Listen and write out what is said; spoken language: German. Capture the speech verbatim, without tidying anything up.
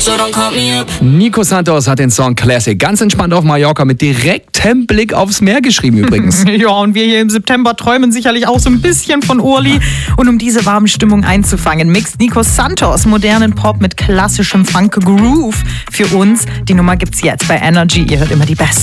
so don't call me up. Nico Santos hat den Song Classic ganz entspannt auf Mallorca mit direktem Blick aufs Meer geschrieben übrigens. Ja, und wir hier im September träumen sicherlich auch so ein bisschen von Urli. Und um diese warme Stimmung einzufangen, mixt Nico Santos modernen Pop mit klassischem Funk Groove für uns. Die Nummer gibt's jetzt bei Energy. Ihr hört immer die Best.